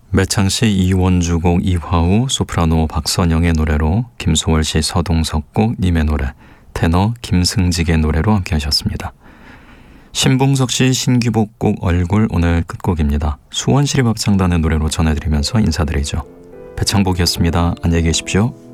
매창시 이원주 곡 이화우, 소프라노 박선영의 노래로 김소월씨 서동석 곡 님의 노래, 테너 김승직의 노래로 함께 하셨습니다. 신봉석씨 신규복 곡 얼굴 오늘 끝곡입니다. 수원시립합창단의 노래로 전해드리면서 인사드리죠. 배창복이었습니다. 안녕히 계십시오.